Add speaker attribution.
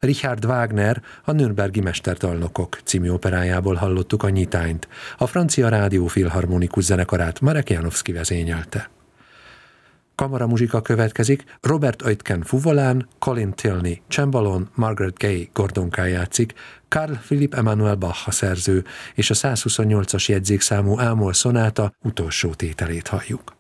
Speaker 1: Richard Wagner a Nürnbergi Mestertalnokok című operájából hallottuk a nyitányt. A francia rádió filharmonikus zenekarát Marek Janowski vezényelte. Kamaramuzsika következik, Robert Aitken fuvolán, Colin Tilney csembalon, Margaret Gay gordonkán játszik, Carl Philipp Emanuel Bach a szerző, és a 128-as jegyzékszámú ámol szonáta utolsó tételét halljuk.